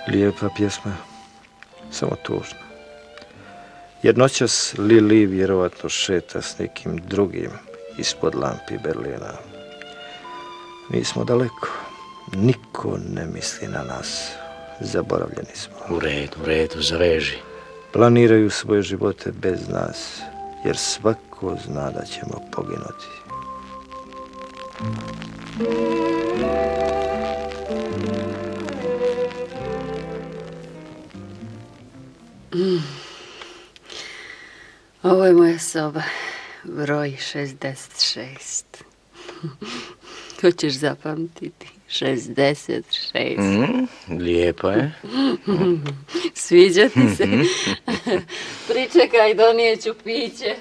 Lijepa pjesma, samo tužna. Jer noćas Lili vjerovatno šeta s nekim drugim ispod lampi Berlina. Nismo daleko, niko ne misli na nas, zaboravljeni smo. U redu, zaveži. Planiraju svoje živote bez nas, jer svako zna da ćemo poginuti. Ovo je moja soba, broj 66. Hoćeš zapamtiti? 66. Lijepo je. Sviđa ti se? Pričekaj, donijeću piće.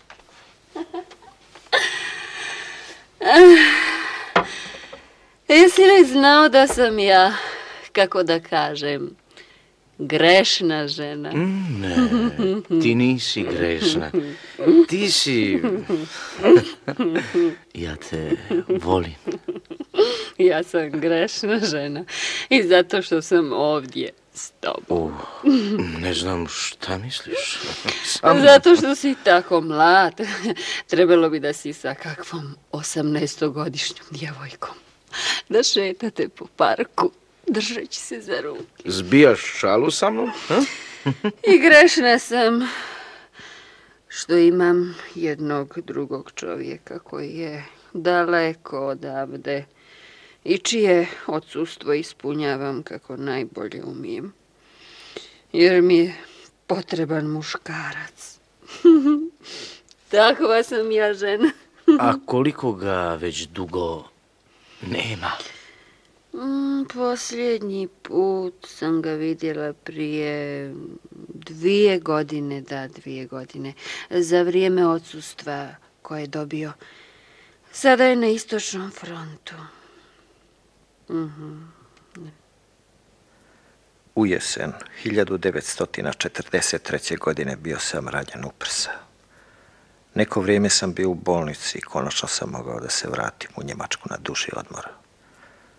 Jesi li znao da sam ja, kako da kažem, grešna žena? Ne, ti nisi grešna. Ti si... Ja te volim. Ja sam grešna žena i zato što sam ovdje s tobom. Ne znam šta misliš. Zato što si tako mlad. Trebalo bi da si sa kakvom 18-godišnjom djevojkom. Da šetate po parku, držeći se za ruke. Zbijaš šalu sa mnom? I grešna sam što imam jednog drugog čovjeka koji je daleko odavde i čije odsustvo ispunjavam kako najbolje umijem. Jer mi je potreban muškarac. Takva sam ja žena. A koliko ga već dugo nema? Posljednji put sam ga vidjela prije 2 godine, da, 2 godine, za vrijeme odsustva koje je dobio. Sada je na istočnom frontu. U jesen 1943. godine bio sam ranjen u prsa. Neko vrijeme sam bio u bolnici i konačno sam mogao da se vratim u Njemačku na duži odmor.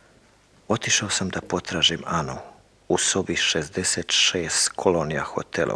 Otišao sam da potražim Anu u sobi 66 kolonija hotela